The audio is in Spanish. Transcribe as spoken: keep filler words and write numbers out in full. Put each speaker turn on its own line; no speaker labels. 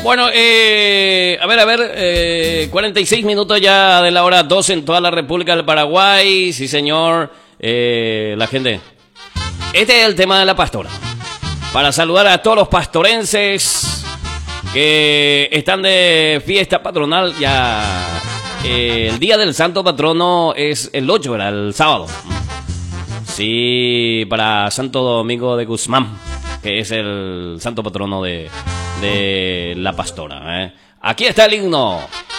Bueno, eh, a ver, a ver, eh, cuarenta y seis minutos ya de la hora doce en toda la República del Paraguay. Sí, señor, eh, la gente. Este es el tema de la pastora. Para saludar a todos los pastorenses que están de fiesta patronal. Ya eh, el día del santo patrono es el ocho, ¿verdad? El sábado. Sí, para Santo Domingo de Guzmán, que es el santo patrono de, de la pastora, ¿eh? Aquí está el himno.